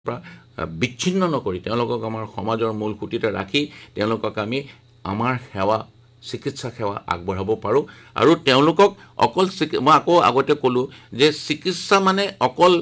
বিচ্ছিন্ন নকৰি তেওঁলোকক আমাৰ সমাজৰ মূল খুঁটিতে ৰাখি তেওঁলোকক আমি আমাৰ সেৱা চিকিৎসা সেৱা আগবঢ়াব পাৰোঁ আৰু তেওঁলোকক অকল মই আকৌ আগতে ক'লোঁ যে চিকিৎসা মানে অকল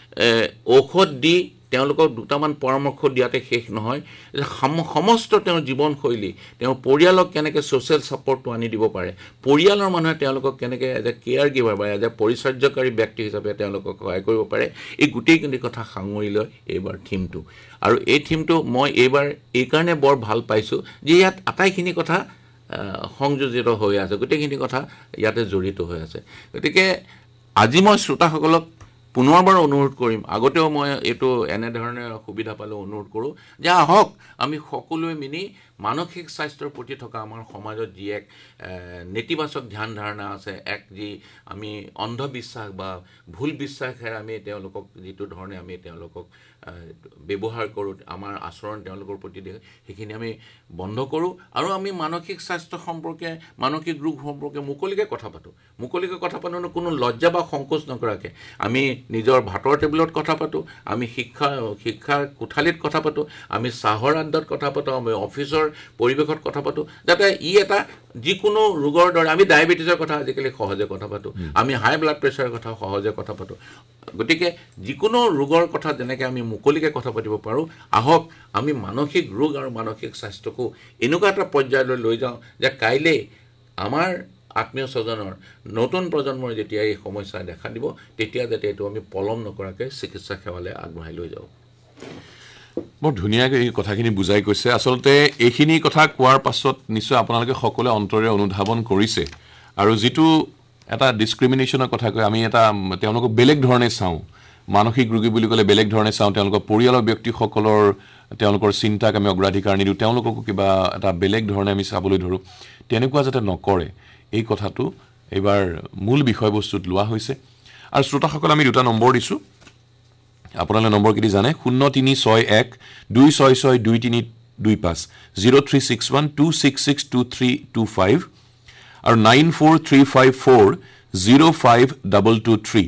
ঔষধ দি তেওঁলোকক দুটামান পৰামৰ্শ দিয়াতে শেষ নহয় যে সমস্ত তেওঁৰ জীৱনশৈলী তেওঁ পৰিয়ালক কেনেকৈ ছ'চিয়েল ছাপৰ্টটো আনি দিব পাৰে পৰিয়ালৰ মানুহে তেওঁলোকক কেনেকৈ এজ এ কেয়াৰ গিভাৰ বা এজ এ পৰিচৰ্যকাৰী ব্যক্তি হিচাপে তেওঁলোকক সহায় কৰিব পাৰে এই গোটেইখিনি কথা সাঙুৰি লয় এইবাৰ থিমটো আৰু এই থিমটো মই এইবাৰ এইকাৰণে বৰ ভাল পাইছোঁ যে ইয়াত আটাইখিনি কথা সংযোজিত হৈ আছে গোটেইখিনি কথা ইয়াতে জড়িত হৈ আছে গতিকে আজি মই শ্ৰোতাসকলক পুনৰবাৰ অনুৰোধ কৰিম আগতেও মই এইটো এনেধৰণে সুবিধা পালে অনুৰোধ কৰোঁ যে আহক আমি সকলোৱে মিলি মানসিক স্বাস্থ্যৰ প্ৰতি থকা আমাৰ সমাজত যি এক নেতিবাচক ধ্যান ধাৰণা আছে এক যি আমি অন্ধবিশ্বাস বা ভুল বিশ্বাসেৰে আমি তেওঁলোকক যিটো ধৰণে আমি তেওঁলোকক ব্যৱহাৰ কৰোঁ আমাৰ আচৰণ তেওঁলোকৰ প্ৰতি সেইখিনি আমি বন্ধ কৰোঁ আৰু আমি মানসিক স্বাস্থ্য সম্পৰ্কে মানসিক ৰোগ সম্পৰ্কে মুকলিকৈ কথা পাতোঁ কোনো লজ্জা বা সংকোচ নকৰাকৈ আমি নিজৰ ভাতৰ টেবুলত কথা পাতোঁ আমি শিক্ষাৰ কোঠালিত কথা পাতোঁ আমি চাহৰ আড্ডাত কথা পাতোঁ আমি অফিচৰ পৰিৱেশত কথা পাতোঁ যাতে ই এটা যিকোনো ৰোগৰ দৰে আমি ডায়েবেটিছৰ কথা আজিকালি সহজে কথা পাতোঁ আমি হাই ব্লাড প্ৰেছাৰৰ কথা সহজে কথা পাতোঁ গতিকে যিকোনো ৰোগৰ কথা যেনেকৈ আমি মুকলিকৈ কথা পাতিব পাৰোঁ আহক আমি মানসিক ৰোগ আৰু মানসিক স্বাস্থ্যকো এনেকুৱা এটা পৰ্যায়লৈ লৈ যাওঁ যে কাইলৈ আমাৰ আত্মীয় স্বজনৰ নতুন প্ৰজন্মৰ যেতিয়া এই সমস্যাই দেখা দিব তেতিয়া যাতে এইটো আমি পলম নকৰাকৈ চিকিৎসা সেৱালৈ আগবঢ়াই লৈ যাওঁ বৰ ধুনীয়াকৈ এই কথাখিনি বুজাই কৈছে আচলতে এইখিনি কথা কোৱাৰ পাছত নিশ্চয় আপোনালোকে সকলোৱে অন্তৰে অনুধাৱন কৰিছে আৰু যিটো এটা ডিছক্ৰিমিনেশ্যনৰ কথা কয় আমি এটা তেওঁলোকক বেলেগ ধৰণে চাওঁ মানসিক ৰোগী বুলি ক'লে বেলেগ ধৰণে চাওঁ তেওঁলোকৰ পৰিয়ালৰ ব্যক্তিসকলৰ তেওঁলোকৰ চিন্তাক আমি অগ্ৰাধিকাৰ নিদিওঁ তেওঁলোককো কিবা এটা বেলেগ ধৰণে আমি চাবলৈ ধৰোঁ তেনেকুৱা যাতে নকৰে এই কথাটো এইবাৰ মূল বিষয়বস্তুত লোৱা হৈছে আৰু শ্ৰোতাসকল আমি দুটা নম্বৰ দিছোঁ আপোনালোকে নম্বৰ কি জানে 036126623225 036126623325 আৰু 9435405223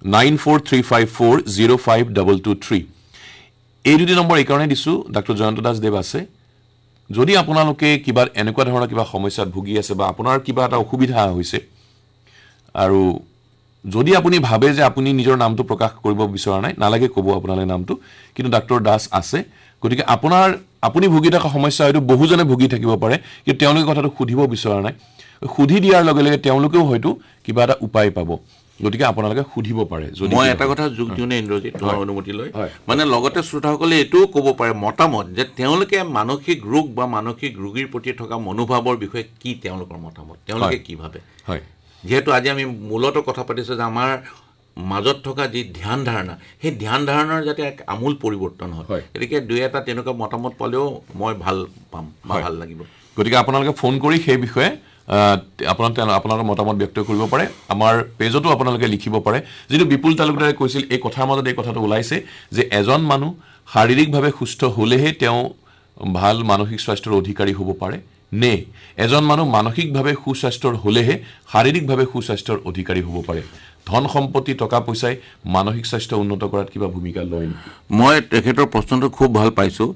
9435405223 এই দুটি নম্বৰ এইকাৰণে দিছোঁ ডক্টৰ জয়ন্ত দাস দেৱ আছে যদি আপোনালোকে কিবা এনেকুৱা ধৰণৰ কিবা সমস্যাত ভুগি আছে বা আপোনাৰ কিবা এটা অসুবিধা হৈছে আৰু যদি আপুনি ভাবে যে আপুনি নিজৰ নামটো প্ৰকাশ কৰিব বিচৰা নাই নালাগে ক'ব আপোনালোকৰ নামটো কিন্তু ডক্টৰ দাস আছে গতিকে আপুনি ভুগি থকা সমস্যা হয়তো বহুজনে ভুগি থাকিব পাৰে কিন্তু তেওঁলোকে কথাটো সুধিব বিচৰা নাই সুধি দিয়াৰ লগে লগে তেওঁলোকেও হয়তো কিবা এটা উপায় পাব গতিকে আপোনালোকে সুধিব পাৰে যদি মই এটা কথা যোগ দিওঁ ইন্দ্ৰজিৎ তোমাৰ অনুমতি লৈ মানে লগতে শ্ৰোতাসকলে এইটোও ক'ব পাৰে মতামত যে তেওঁলোকে মানসিক ৰোগ বা মানসিক ৰোগীৰ প্ৰতি থকা মনোভাৱৰ বিষয়ে কি তেওঁলোকৰ মতামত তেওঁলোকে কি ভাবে হয় যেহেতু আজি আমি মূলতঃ কথা পাতিছোঁ যে আমাৰ মাজত থকা যি ধ্যান ধাৰণা সেই ধ্যান ধাৰণাৰ যাতে এক আমূল পৰিৱৰ্তন হয় গতিকে দুই এটা তেনেকুৱা মতামত পালেও মই ভাল পাম বা ভাল লাগিব গতিকে আপোনালোকে ফোন কৰি সেই বিষয়ে আপোনালোকৰ মতামত ব্যক্ত কৰিব পাৰে আমাৰ পেজতো আপোনালোকে লিখিব পাৰে যিটো বিপুল তালুকদাৰে কৈছিল এই কথাৰ মাজত এই কথাটো ওলাইছে যে এজন মানুহ শাৰীৰিকভাৱে সুস্থ হ'লেহে তেওঁ ভাল মানসিক স্বাস্থ্যৰ অধিকাৰী হ'ব পাৰে নে এজন মানুহ মানসিকভাৱে সুস্বাস্থ্যৰ হ'লেহে শাৰীৰিকভাৱে সুস্বাস্থ্যৰ অধিকাৰী হ'ব পাৰে ধন সম্পত্তি টকা পইচাই মানসিক স্বাস্থ্য উন্নত কৰাত কিবা ভূমিকা লয় মই তেখেতৰ প্ৰশ্নটো খুব ভাল পাইছোঁ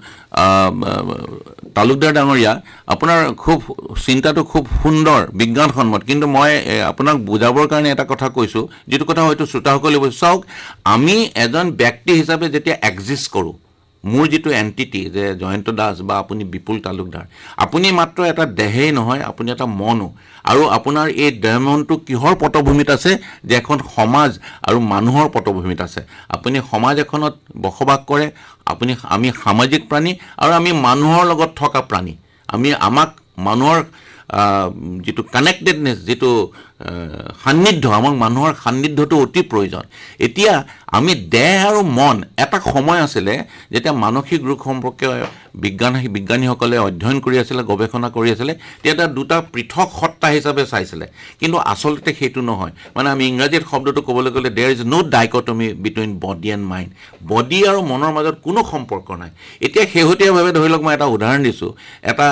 তালুকদাৰ ডাঙৰীয়া আপোনাৰ খুব চিন্তাটো খুব সুন্দৰ বিজ্ঞানসন্মত কিন্তু মই আপোনাক বুজাবৰ কাৰণে এটা কথা কৈছোঁ যিটো কথা হয়তো শ্ৰোতাসকলে চাওক আমি এজন ব্যক্তি হিচাপে যেতিয়া এক্সিষ্ট কৰোঁ মোৰ যিটো এণ্টিটি যে জয়ন্ত দাস বা আপুনি বিপুল তালুকদাৰ আপুনি মাত্ৰ এটা দেহেই নহয় আপুনি এটা মনো আৰু আপোনাৰ এই দেহ মনটো কিহৰ পটভূমিত আছে যে এখন সমাজ আৰু মানুহৰ পটভূমিত আছে আপুনি সমাজ এখনত বসবাস কৰে আমি সামাজিক প্ৰাণী আৰু আমি মানুহৰ লগত থকা প্ৰাণী আমাক মানুহৰ যিটো কানেক্টেডনেছ যিটো সান্নিধ্য আমাক মানুহৰ সান্নিধ্যটো অতি প্ৰয়োজন এতিয়া আমি দেহ আৰু মন এটা সময় আছিলে যেতিয়া মানসিক ৰোগ সম্পৰ্কে বিজ্ঞানীসকলে অধ্যয়ন কৰি আছিলে গৱেষণা কৰি আছিলে তেতিয়া দুটা পৃথক সত্তা হিচাপে চাইছিলে কিন্তু আচলতে সেইটো নহয় মানে আমি ইংৰাজীত শব্দটো ক'বলৈ গ'লে there is no dichotomy between body and mind body আৰু মনৰ মাজত কোনো সম্পৰ্ক নাই এতিয়া শেহতীয়াভাৱে ধৰি লওক মই এটা উদাহৰণ দিছোঁ এটা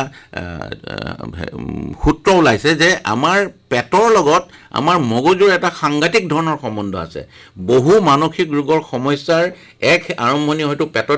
সূত্ৰ ওলাইছে যে আমাৰ পেটৰ লগত আমাৰ মগজুৰ এটা সাংঘাতিক ধৰণৰ সম্বন্ধ আছে বহু মানসিক ৰোগৰ সমস্যাৰ এক আৰম্ভণি হয়তো পেটত